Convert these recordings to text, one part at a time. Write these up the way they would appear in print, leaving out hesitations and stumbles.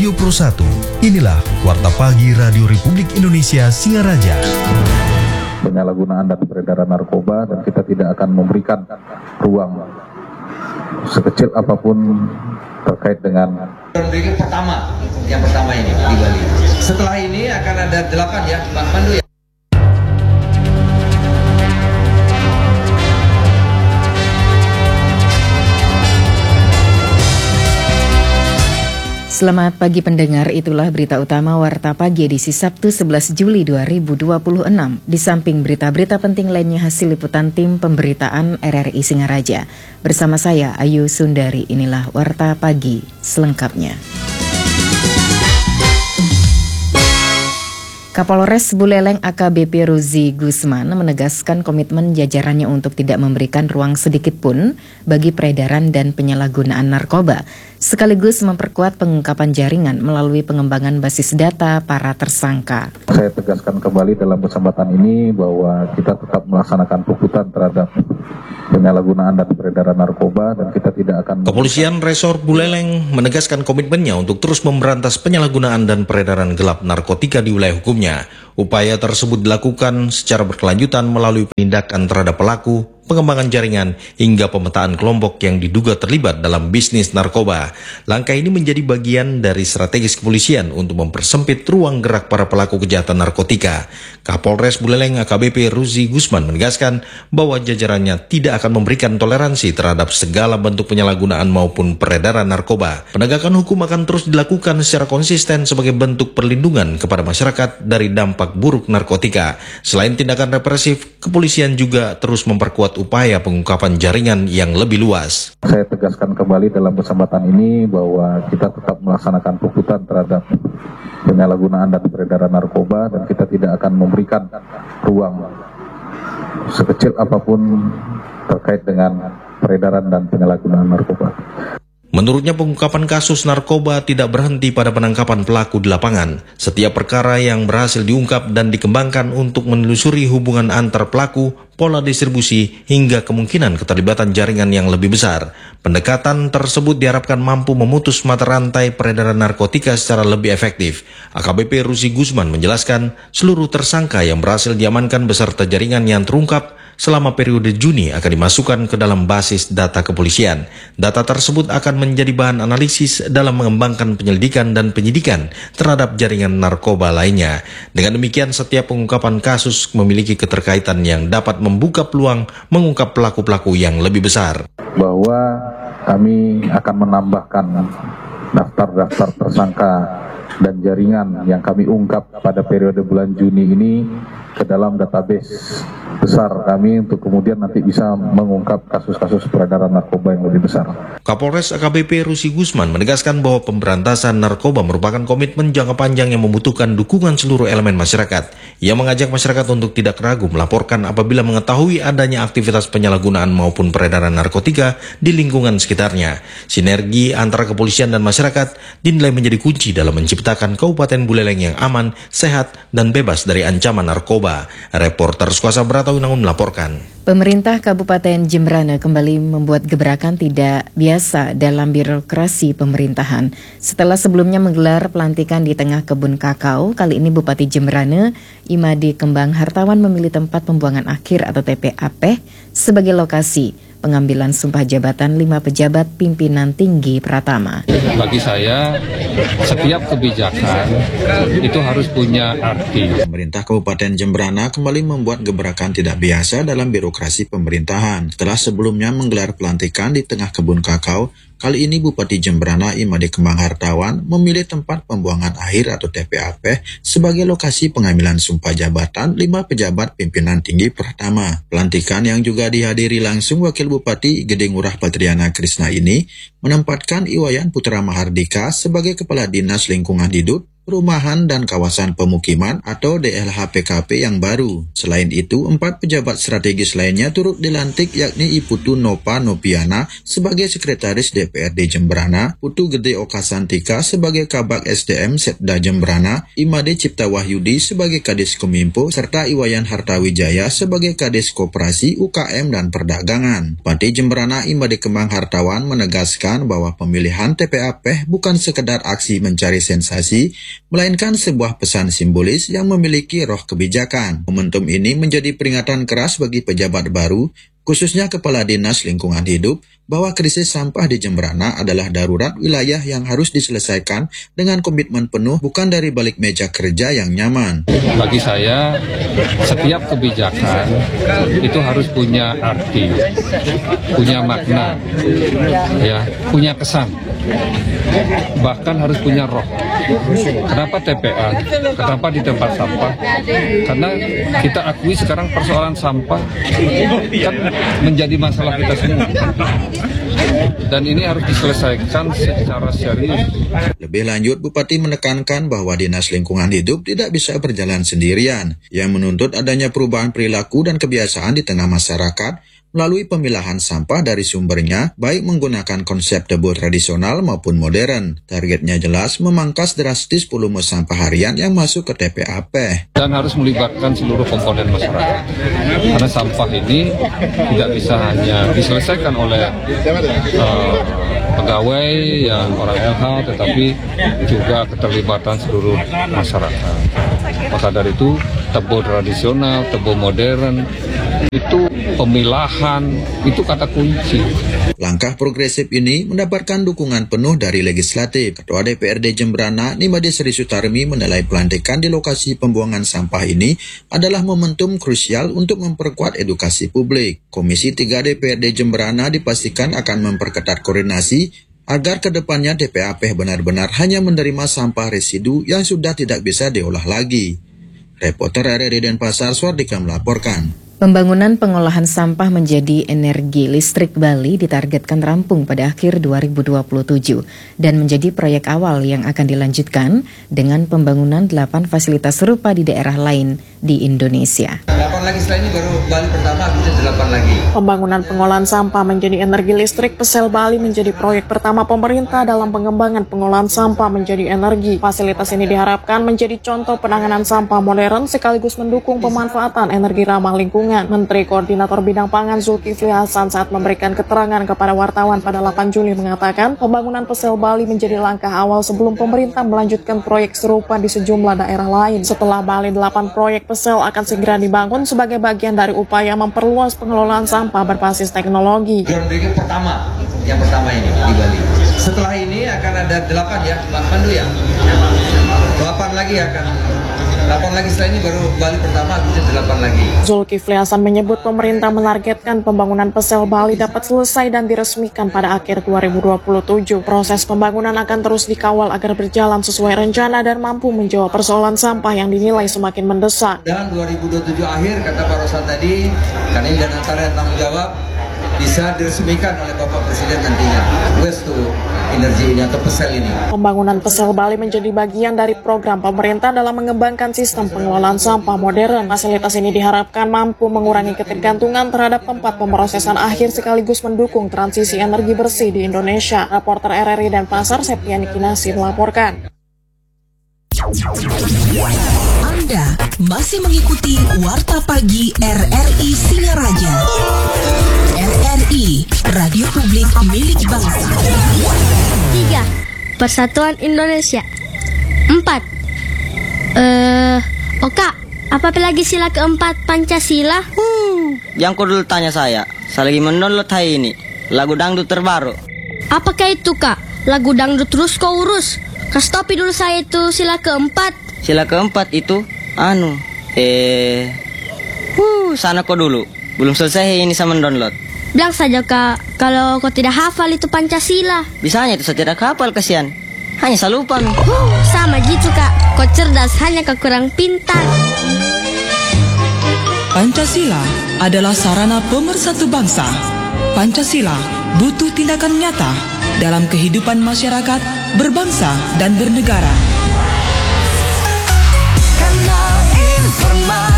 Radio Pro 1. Inilah Warta Pagi Radio Republik Indonesia Singaraja. Penyalahgunaan dan peredaran narkoba, dan kita tidak akan memberikan ruang sekecil apapun terkait dengan yang pertama ini di Bali. Setelah ini akan ada 8 ya, Pak Pandu ya. Selamat pagi pendengar, itulah berita utama Warta Pagi edisi Sabtu 11 Juli 2026. Di samping berita-berita penting lainnya hasil liputan tim pemberitaan RRI Singaraja. Bersama saya Ayu Sundari, inilah Warta Pagi selengkapnya. Kapolres Buleleng AKBP Ruzi Gusman menegaskan komitmen jajarannya untuk tidak memberikan ruang sedikit pun bagi peredaran dan penyalahgunaan narkoba, sekaligus memperkuat pengungkapan jaringan melalui pengembangan basis data para tersangka. Saya tegaskan kembali dalam kesempatan ini bahwa kita tetap melaksanakan tuntutan terhadap penyalahgunaan dan peredaran narkoba, dan kita tidak akan... Kepolisian Resor Buleleng menegaskan komitmennya untuk terus memberantas penyalahgunaan dan peredaran gelap narkotika di wilayah hukumnya. Upaya tersebut dilakukan secara berkelanjutan melalui penindakan terhadap pelaku, pengembangan jaringan, hingga pemetaan kelompok yang diduga terlibat dalam bisnis narkoba. Langkah ini menjadi bagian dari strategis kepolisian untuk mempersempit ruang gerak para pelaku kejahatan narkotika. Kapolres Buleleng AKBP Ruzi Gusman menegaskan bahwa jajarannya tidak akan memberikan toleransi terhadap segala bentuk penyalahgunaan maupun peredaran narkoba. Penegakan hukum akan terus dilakukan secara konsisten sebagai bentuk perlindungan kepada masyarakat dari dampak buruk narkotika. Selain tindakan represif, kepolisian juga terus memperkuat upaya pengungkapan jaringan yang lebih luas. Saya tegaskan kembali dalam kesempatan ini bahwa kita tetap melaksanakan tuntutan terhadap penyalahgunaan dan peredaran narkoba, dan kita tidak akan memberikan ruang sekecil apapun terkait dengan peredaran dan penyalahgunaan narkoba. Menurutnya, pengungkapan kasus narkoba tidak berhenti pada penangkapan pelaku di lapangan. Setiap perkara yang berhasil diungkap dan dikembangkan untuk menelusuri hubungan antar pelaku, pola distribusi, hingga kemungkinan keterlibatan jaringan yang lebih besar. Pendekatan tersebut diharapkan mampu memutus mata rantai peredaran narkotika secara lebih efektif. AKBP Ruzi Gusman menjelaskan, seluruh tersangka yang berhasil diamankan beserta jaringan yang terungkap selama periode Juni akan dimasukkan ke dalam basis data kepolisian. Data tersebut akan menjadi bahan analisis dalam mengembangkan penyelidikan dan penyidikan terhadap jaringan narkoba lainnya. Dengan demikian, setiap pengungkapan kasus memiliki keterkaitan yang dapat membuka peluang mengungkap pelaku-pelaku yang lebih besar. Bahwa kami akan menambahkan daftar-daftar tersangka dan jaringan yang kami ungkap pada periode bulan Juni ini ke dalam database besar kami, untuk kemudian nanti bisa mengungkap kasus-kasus peredaran narkoba yang lebih besar. Kapolres AKBP Ruzi Gusman menegaskan bahwa pemberantasan narkoba merupakan komitmen jangka panjang yang membutuhkan dukungan seluruh elemen masyarakat. Ia mengajak masyarakat untuk tidak ragu melaporkan apabila mengetahui adanya aktivitas penyalahgunaan maupun peredaran narkotika di lingkungan sekitarnya. Sinergi antara kepolisian dan masyarakat dinilai menjadi kunci dalam menciptakan Kabupaten Buleleng yang aman, sehat, dan bebas dari ancaman narkoba. Reporter Suasa Bratawinangun melaporkan. Pemerintah Kabupaten Jembrana kembali membuat gebrakan tidak biasa dalam birokrasi pemerintahan. Setelah sebelumnya menggelar pelantikan di tengah kebun kakao, kali ini Bupati Jembrana, Imade Kembang Hartawan memilih tempat pembuangan akhir atau TPAP sebagai lokasi pengambilan sumpah jabatan 5 pejabat pimpinan tinggi Pratama. Bagi saya, setiap kebijakan itu harus punya arti. Pemerintah Kabupaten Jembrana kembali membuat gebrakan tidak biasa dalam birokrasi pemerintahan. Setelah sebelumnya menggelar pelantikan di tengah kebun kakao, kali ini Bupati Jembrana Imade Kembang Hartawan memilih tempat pembuangan akhir atau TPAP sebagai lokasi pengambilan sumpah jabatan 5 pejabat pimpinan tinggi Pratama. Pelantikan yang juga dihadiri langsung Wakil Bupati Gede Ngurah Patriana Krisna ini menempatkan Iwayan Putra Mahardika sebagai Kepala Dinas Lingkungan Hidup perumahan dan kawasan pemukiman atau DLHPKP yang baru. Selain itu, 4 pejabat strategis lainnya turut dilantik, yakni Iputu Nopa Nopiana sebagai Sekretaris DPRD Jemberana, Putu Gede Okasantika sebagai Kabak SDM Setda Jemberana, Imade Cipta Wahyudi sebagai Kadis Kominfo, serta Iwayan Hartawijaya sebagai Kadis Koperasi, UKM, dan Perdagangan. Bupati Jemberana Imade Kemang Hartawan menegaskan bahwa pemilihan TPA-PEH bukan sekedar aksi mencari sensasi, melainkan sebuah pesan simbolis yang memiliki roh kebijakan. Momentum ini menjadi peringatan keras bagi pejabat baru, khususnya Kepala Dinas Lingkungan Hidup, bahwa krisis sampah di Jemberana adalah darurat wilayah yang harus diselesaikan dengan komitmen penuh, bukan dari balik meja kerja yang nyaman. Bagi saya, setiap kebijakan itu harus punya arti, punya makna, ya, punya kesan, bahkan harus punya roh. Kenapa TPA? Kenapa di tempat sampah? Karena kita akui sekarang persoalan sampah kan menjadi masalah kita semua. Dan ini harus diselesaikan secara serius. Lebih lanjut, Bupati menekankan bahwa Dinas Lingkungan Hidup tidak bisa berjalan sendirian, yang menuntut adanya perubahan perilaku dan kebiasaan di tengah masyarakat melalui pemilahan sampah dari sumbernya, baik menggunakan konsep debur tradisional maupun modern. Targetnya jelas, memangkas drastis volume sampah harian yang masuk ke TPA-PEH. Dan harus melibatkan seluruh komponen masyarakat. Karena sampah ini tidak bisa hanya diselesaikan oleh pegawai yang orang LH, tetapi juga keterlibatan seluruh masyarakat. Maka dari itu, tebur tradisional, tebur modern, itu pemilahan, itu kata kunci. Langkah progresif ini mendapatkan dukungan penuh dari legislatif. Ketua DPRD Jemberana, Nimade Sri Sutarmi, menilai pelantikan di lokasi pembuangan sampah ini adalah momentum krusial untuk memperkuat edukasi publik. Komisi 3 DPRD Jemberana dipastikan akan memperketat koordinasi agar kedepannya TPA-PEH benar-benar hanya menerima sampah residu yang sudah tidak bisa diolah lagi. Reporter RRI Denpasar, Swardika melaporkan. Pembangunan pengolahan sampah menjadi energi listrik Bali ditargetkan rampung pada akhir 2027 dan menjadi proyek awal yang akan dilanjutkan dengan pembangunan 8 fasilitas serupa di daerah lain di Indonesia. 8 lagi setelah ini baru Bali pertama, habisnya 8 lagi. Pembangunan pengolahan sampah menjadi energi listrik Pesel Bali menjadi proyek pertama pemerintah dalam pengembangan pengolahan sampah menjadi energi. Fasilitas ini diharapkan menjadi contoh penanganan sampah modern sekaligus mendukung pemanfaatan energi ramah lingkungan. Menteri Koordinator Bidang Pangan Zulkifli Hasan saat memberikan keterangan kepada wartawan pada 8 Juli mengatakan pembangunan Pesel Bali menjadi langkah awal sebelum pemerintah melanjutkan proyek serupa di sejumlah daerah lain. Setelah Bali, 8 proyek Pesel akan segera dibangun sebagai bagian dari upaya memperluas pengelolaan sampah berbasis teknologi. Groundbreaking pertama, yang pertama ini di Bali. Setelah ini akan ada 8 ya, Pak Pandu ya. 8 lagi akan 8 lagi setelah ini baru Bali pertama, habisnya 8 lagi. Zulkifli Hasan menyebut pemerintah menargetkan pembangunan Pesel Bali dapat selesai dan diresmikan pada akhir 2027. Proses pembangunan akan terus dikawal agar berjalan sesuai rencana dan mampu menjawab persoalan sampah yang dinilai semakin mendesak. Dan 2027 akhir, kata Pak Rosan tadi, karena ini dan antara yang tanggung jawab, bisa diresmikan oleh Bapak Presiden nantinya. Waste to energy ini atau Pesel ini. Pembangunan Pesel Bali menjadi bagian dari program pemerintah dalam mengembangkan sistem pengelolaan sampah modern. Fasilitas ini diharapkan mampu mengurangi ketergantungan terhadap tempat pemrosesan akhir sekaligus mendukung transisi energi bersih di Indonesia. Reporter RRI Denpasar, Septiani Kinasi melaporkan. Anda masih mengikuti Warta Pagi RRI Singaraja. RRI, Radio Publik Milik Bangsa. 3. Persatuan Indonesia. 4. Oka, apa lagi sila keempat Pancasila? Yang kau dulu tanya saya lagi mendownload hari ini lagu dangdut terbaru. Apakah itu, Kak? Lagu dangdut terus kau urus. Kastopi dulu saya itu sila keempat. Sila keempat itu, sana kau dulu. Belum selesai ini saya mendownload. Bilang saja, Kak, kalau kau tidak hafal itu Pancasila. Bisanya itu saya tidak hafal, kasihan. Hanya saya lupa. Sama gitu, Kak. Kau cerdas, hanya kau kurang pintar. Pancasila adalah sarana pemersatu bangsa. Pancasila butuh tindakan nyata dalam kehidupan masyarakat, berbangsa, dan bernegara.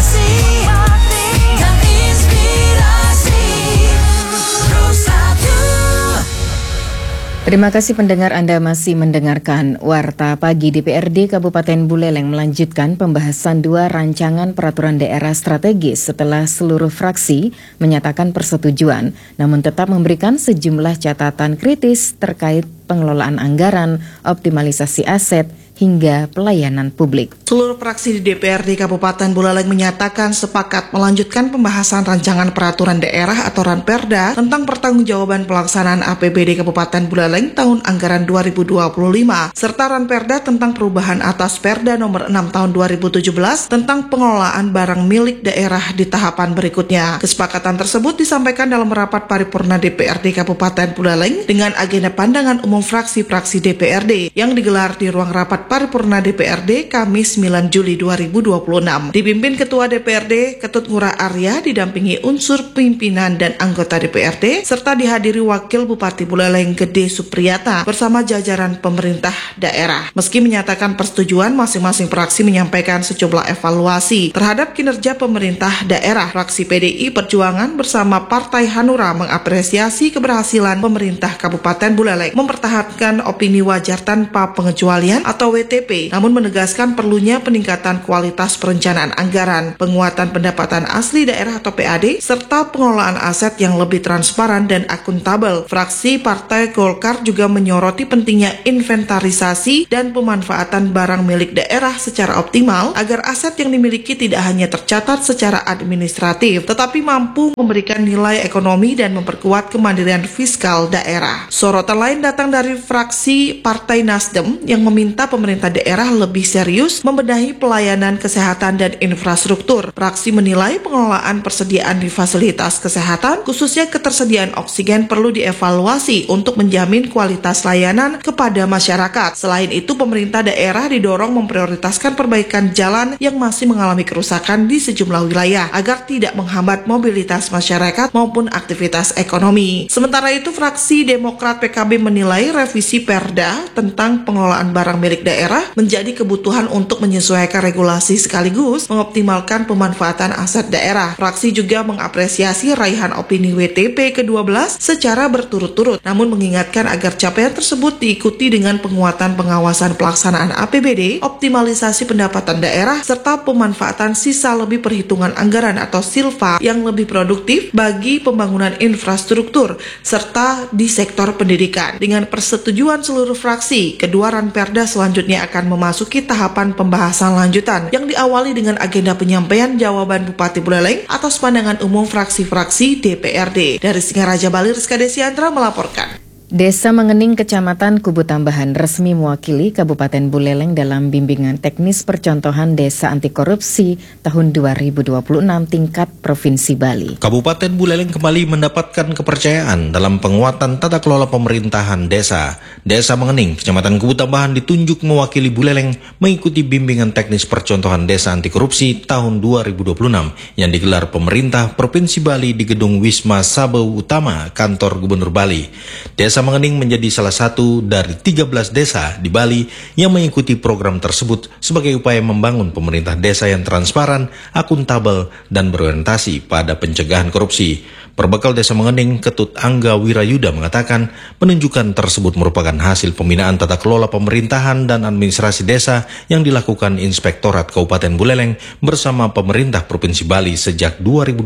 Terima kasih pendengar, Anda masih mendengarkan Warta Pagi. DPRD Kabupaten Buleleng melanjutkan pembahasan 2 rancangan peraturan daerah strategis setelah seluruh fraksi menyatakan persetujuan, namun tetap memberikan sejumlah catatan kritis terkait pengelolaan anggaran, optimalisasi aset, hingga pelayanan publik. Seluruh fraksi di DPRD Kabupaten Buleleng menyatakan sepakat melanjutkan pembahasan rancangan peraturan daerah atau Ranperda tentang pertanggungjawaban pelaksanaan APBD Kabupaten Buleleng tahun anggaran 2025 serta Ranperda tentang perubahan atas Perda nomor 6 tahun 2017 tentang pengelolaan barang milik daerah di tahapan berikutnya. Kesepakatan tersebut disampaikan dalam rapat paripurna DPRD Kabupaten Buleleng dengan agenda pandangan umum fraksi-fraksi DPRD yang digelar di ruang rapat paripurna DPRD Kamis 9 Juli 2026. Dipimpin Ketua DPRD Ketut Ngurah Arya didampingi unsur pimpinan dan anggota DPRD serta dihadiri Wakil Bupati Buleleng Gede Supriyata bersama jajaran pemerintah daerah. Meski menyatakan persetujuan, masing-masing fraksi menyampaikan sejumlah evaluasi terhadap kinerja pemerintah daerah. Fraksi PDI Perjuangan bersama Partai Hanura mengapresiasi keberhasilan pemerintah Kabupaten Buleleng mempertahankan opini wajar tanpa pengecualian atau WTP, namun menegaskan perlunya peningkatan kualitas perencanaan anggaran, penguatan pendapatan asli daerah atau PAD, serta pengelolaan aset yang lebih transparan dan akuntabel. Fraksi Partai Golkar juga menyoroti pentingnya inventarisasi dan pemanfaatan barang milik daerah secara optimal agar aset yang dimiliki tidak hanya tercatat secara administratif, tetapi mampu memberikan nilai ekonomi dan memperkuat kemandirian fiskal daerah. Sorotan lain datang dari fraksi Partai Nasdem yang meminta pemerintah daerah lebih serius membenahi pelayanan kesehatan dan infrastruktur. Fraksi menilai pengelolaan persediaan di fasilitas kesehatan, khususnya ketersediaan oksigen, perlu dievaluasi untuk menjamin kualitas layanan kepada masyarakat. Selain itu, pemerintah daerah didorong memprioritaskan perbaikan jalan yang masih mengalami kerusakan di sejumlah wilayah agar tidak menghambat mobilitas masyarakat maupun aktivitas ekonomi. Sementara itu, fraksi Demokrat PKB menilai revisi Perda tentang pengelolaan barang milik daerah menjadi kebutuhan untuk menyesuaikan regulasi sekaligus mengoptimalkan pemanfaatan aset daerah. Fraksi juga mengapresiasi raihan opini WTP ke-12 secara berturut-turut, namun mengingatkan agar capaian tersebut diikuti dengan penguatan pengawasan pelaksanaan APBD, optimalisasi pendapatan daerah, serta pemanfaatan sisa lebih perhitungan anggaran atau SILFA yang lebih produktif bagi pembangunan infrastruktur, serta di sektor pendidikan. Dengan persetujuan seluruh fraksi, kedua Ranperda selanjutnya akan memasuki tahapan pembahasan lanjutan yang diawali dengan agenda penyampaian jawaban Bupati Buleleng atas pandangan umum fraksi-fraksi DPRD. Dari Singaraja Bali, Rizka Desiandra melaporkan. Desa Mengening, Kecamatan Kubu Tambahan resmi mewakili Kabupaten Buleleng dalam bimbingan teknis percontohan desa anti korupsi tahun 2026 tingkat Provinsi Bali. Kabupaten Buleleng kembali mendapatkan kepercayaan dalam penguatan tata kelola pemerintahan desa. Desa Mengening, Kecamatan Kubu Tambahan ditunjuk mewakili Buleleng mengikuti bimbingan teknis percontohan desa anti korupsi tahun 2026 yang digelar pemerintah Provinsi Bali di Gedung Wisma Sabeu Utama, Kantor Gubernur Bali. Desa Mengening menjadi salah satu dari 13 desa di Bali yang mengikuti program tersebut sebagai upaya membangun pemerintah desa yang transparan, akuntabel, dan berorientasi pada pencegahan korupsi. Perbekal Desa Mengening, Ketut Angga Wirayuda mengatakan penunjukan tersebut merupakan hasil pembinaan tata kelola pemerintahan dan administrasi desa yang dilakukan Inspektorat Kabupaten Buleleng bersama pemerintah Provinsi Bali sejak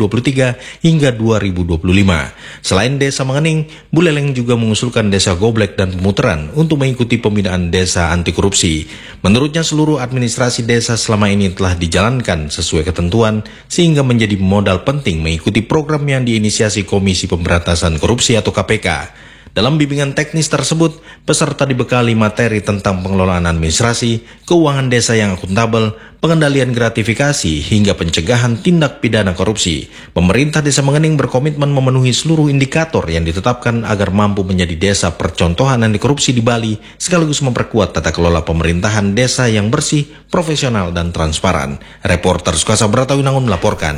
2023 hingga 2025. Selain Desa Mengening, Buleleng juga mengusulkan Desa Goblek dan Pemutaran untuk mengikuti pembinaan desa anti korupsi. Menurutnya, seluruh administrasi desa selama ini telah dijalankan sesuai ketentuan sehingga menjadi modal penting mengikuti program yang diinisiasi Komisi Pemberantasan Korupsi atau KPK. Dalam bimbingan teknis tersebut, peserta dibekali materi tentang pengelolaan administrasi, keuangan desa yang akuntabel, pengendalian gratifikasi, hingga pencegahan tindak pidana korupsi. Pemerintah Desa Mengening berkomitmen memenuhi seluruh indikator yang ditetapkan agar mampu menjadi desa percontohan anti korupsi di Bali, sekaligus memperkuat tata kelola pemerintahan desa yang bersih, profesional, dan transparan. Reporter Sukasa Bratawinangun melaporkan.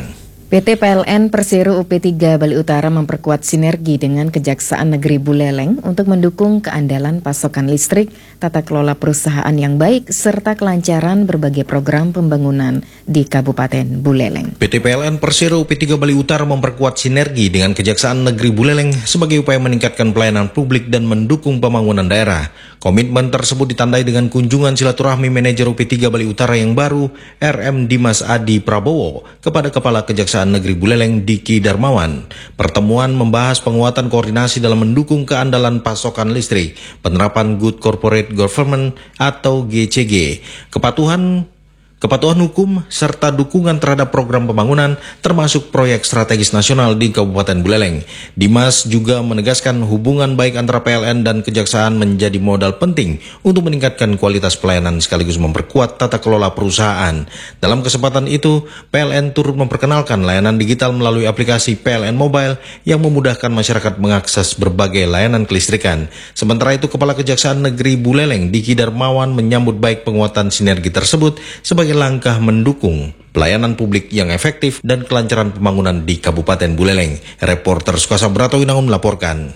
PT PLN Persero UP3 Bali Utara memperkuat sinergi dengan Kejaksaan Negeri Buleleng untuk mendukung keandalan pasokan listrik, tata kelola perusahaan yang baik, serta kelancaran berbagai program pembangunan di Kabupaten Buleleng. PT PLN Persero UP3 Bali Utara memperkuat sinergi dengan Kejaksaan Negeri Buleleng sebagai upaya meningkatkan pelayanan publik dan mendukung pembangunan daerah. Komitmen tersebut ditandai dengan kunjungan silaturahmi manajer UP3 Bali Utara yang baru, RM Dimas Adi Prabowo, kepada Kepala Kejaksaan Negeri Buleleng Diki Darmawan. Pertemuan membahas penguatan koordinasi dalam mendukung keandalan pasokan listrik, penerapan Good Corporate Government atau GCG, kepatuhan hukum, serta dukungan terhadap program pembangunan termasuk proyek strategis nasional di Kabupaten Buleleng. Dimas juga menegaskan hubungan baik antara PLN dan Kejaksaan menjadi modal penting untuk meningkatkan kualitas pelayanan sekaligus memperkuat tata kelola perusahaan. Dalam kesempatan itu, PLN turut memperkenalkan layanan digital melalui aplikasi PLN Mobile yang memudahkan masyarakat mengakses berbagai layanan kelistrikan. Sementara itu, Kepala Kejaksaan Negeri Buleleng Diki Darmawan menyambut baik penguatan sinergi tersebut sebagai langkah mendukung pelayanan publik yang efektif dan kelancaran pembangunan di Kabupaten Buleleng. Reporter Sukasa Bratoinangun melaporkan.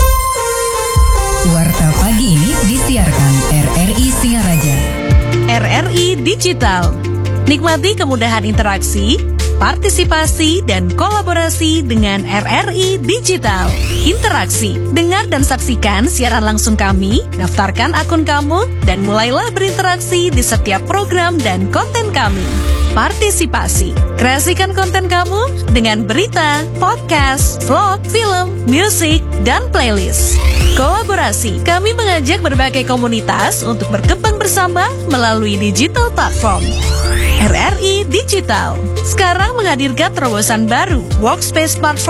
Warta pagi ini disiarkan RRI Singaraja. RRI Digital. Nikmati kemudahan interaksi, partisipasi, dan kolaborasi dengan RRI Digital. Interaksi, dengar dan saksikan siaran langsung kami, daftarkan akun kamu, dan mulailah berinteraksi di setiap program dan konten kami. Partisipasi, kreasikan konten kamu dengan berita, podcast, vlog, film, musik, dan playlist. Kolaborasi, kami mengajak berbagai komunitas untuk berkembang bersama melalui digital platform. RRI Digital sekarang menghadirkan terobosan baru, Workspace Platform